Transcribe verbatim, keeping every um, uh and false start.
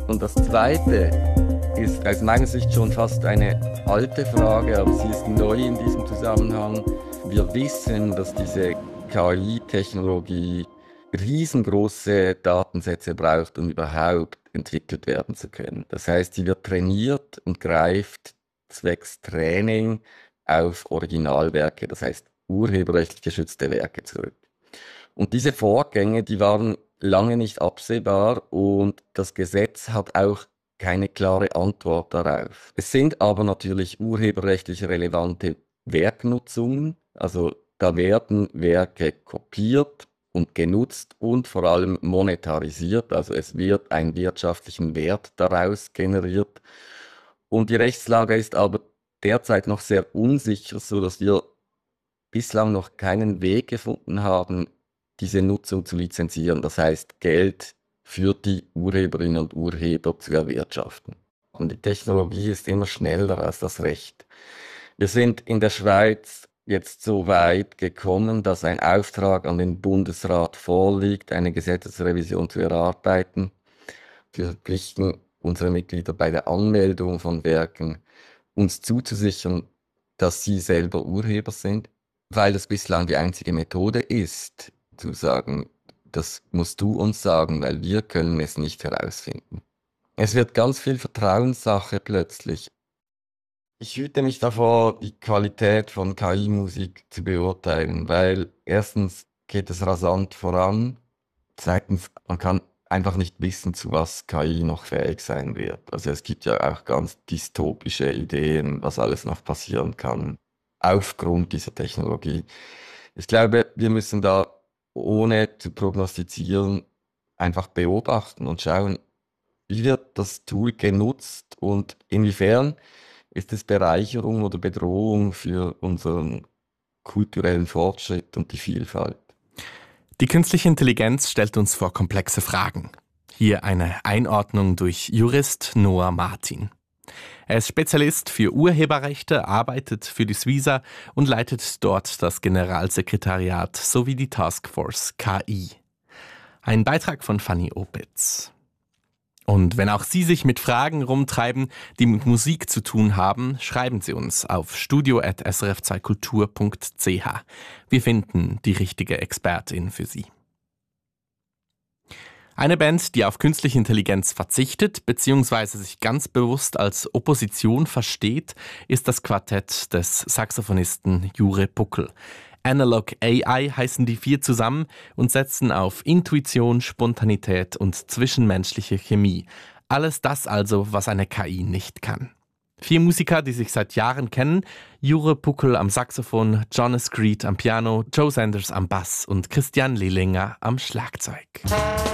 Und das Zweite ist aus meiner Sicht schon fast eine alte Frage, aber sie ist neu in diesem Zusammenhang. Wir wissen, dass diese K I-Technologie riesengroße Datensätze braucht, um überhaupt entwickelt werden zu können. Das heißt, sie wird trainiert und greift zwecks Training auf Originalwerke, das heißt urheberrechtlich geschützte Werke zurück. Und diese Vorgänge, die waren lange nicht absehbar und das Gesetz hat auch keine klare Antwort darauf. Es sind aber natürlich urheberrechtlich relevante Werknutzungen, also da werden Werke kopiert und genutzt und vor allem monetarisiert, also es wird ein wirtschaftlichen Wert daraus generiert. Und die Rechtslage ist aber derzeit noch sehr unsicher, so dass wir bislang noch keinen Weg gefunden haben, diese Nutzung zu lizenzieren. Das heißt, Geld für die Urheberinnen und Urheber zu erwirtschaften. Und die Technologie ist immer schneller als das Recht. Wir sind in der Schweiz jetzt so weit gekommen, dass ein Auftrag an den Bundesrat vorliegt, eine Gesetzesrevision zu erarbeiten. Wir verpflichten unsere Mitglieder bei der Anmeldung von Werken, uns zuzusichern, dass sie selber Urheber sind, weil das bislang die einzige Methode ist, zu sagen, das musst du uns sagen, weil wir können es nicht herausfinden. Es wird ganz viel Vertrauenssache plötzlich. Ich hüte mich davor, die Qualität von K I-Musik zu beurteilen, weil erstens geht es rasant voran, zweitens, man kann einfach nicht wissen, zu was K I noch fähig sein wird. Also es gibt ja auch ganz dystopische Ideen, was alles noch passieren kann, aufgrund dieser Technologie. Ich glaube, wir müssen da, ohne zu prognostizieren, einfach beobachten und schauen, wie wird das Tool genutzt und inwiefern ist es Bereicherung oder Bedrohung für unseren kulturellen Fortschritt und die Vielfalt. Die künstliche Intelligenz stellt uns vor komplexe Fragen. Hier eine Einordnung durch Jurist Noah Martin. Er ist Spezialist für Urheberrechte, arbeitet für die Suiza und leitet dort das Generalsekretariat sowie die Taskforce K I. Ein Beitrag von Fanny Opitz. Und wenn auch Sie sich mit Fragen rumtreiben, die mit Musik zu tun haben, schreiben Sie uns auf studio at s r f zwei kultur punkt c h. Wir finden die richtige Expertin für Sie. Eine Band, die auf künstliche Intelligenz verzichtet bzw. sich ganz bewusst als Opposition versteht, ist das Quartett des Saxophonisten Jure Puckel. Analog A I heißen die vier zusammen und setzen auf Intuition, Spontanität und zwischenmenschliche Chemie. Alles das also, was eine K I nicht kann. Vier Musiker, die sich seit Jahren kennen: Jure Puckel am Saxophon, Jonas Creed am Piano, Joe Sanders am Bass und Christian Lehlinger am Schlagzeug.